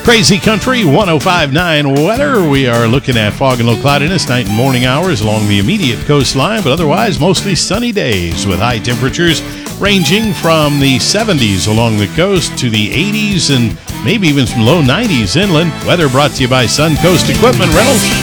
Crazy Country 105.9 weather. We are looking at fog and low cloudiness night and morning hours along the immediate coastline, but otherwise mostly sunny days with high temperatures ranging from the 70s along the coast to the 80s and maybe even some low 90s inland. Weather brought to you by Suncoast Equipment Rentals.